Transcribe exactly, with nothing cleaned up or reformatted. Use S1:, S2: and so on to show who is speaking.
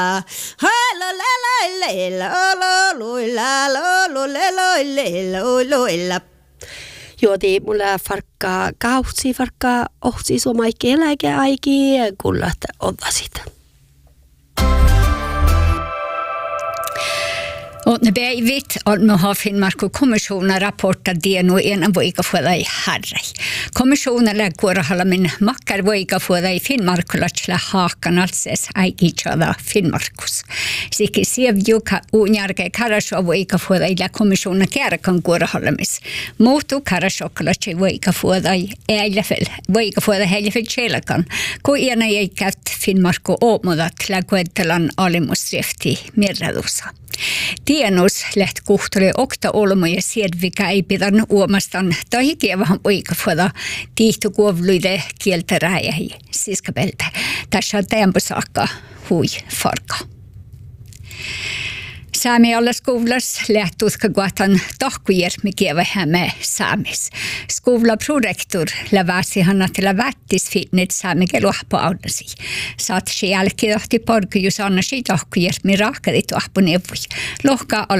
S1: Juoti mulla farkkaa kautsi farkkaa ohsi suomaikki eläke aiki kullat ovasit.
S2: Och när vi vet att man har Finnmark-kommissionen rapporter det nu en vecka för dig herre. Kommissionen lägger hålla min mackar vecka för dig Finnmark och lägga hakan alls ägichada Finnmarkus. Sikke sevjuka unjarke karasho vecka för dig la kommissionen kärkan går hålla mis. Motu karashoklache vecka för dig äljefel. Vecka för dig äljefel chelakan. Ko ena jäkat Finnmark och åmodat lägguettelan alimusrefti mirradusa. Tienus läht kuhturi okta olmoja siedvika ei pidan uomastan tai kievahan poikafoda tiihtu kuovluide kielteräjähi siskapelte. Tässä tempusakka hui farka. Saami alla skolas lähtuutka guatan tahkujärmi kieva hämme saamis. Skola prorektor läväsi hannatilla vättis fitnit saamike luhpo audasi. Saat se jälkeen johti porkujus annasi tahkujärmi raakadit ahpo neuvoi. Lohka